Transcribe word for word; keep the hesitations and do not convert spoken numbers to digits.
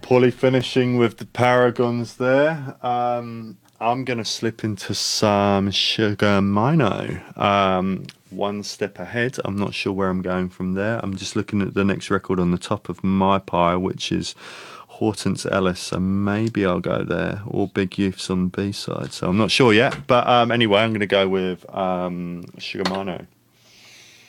Poorly finishing with the Paragons there. Um, I'm going to slip into some Sugar Mino. Um, one step ahead. I'm not sure where I'm going from there. I'm just looking at the next record on the top of my pile, which is Hortense Ellis. So maybe I'll go there. Or Big Youths on the B side. So I'm not sure yet. But um, anyway, I'm going to go with um, Sugar Mino.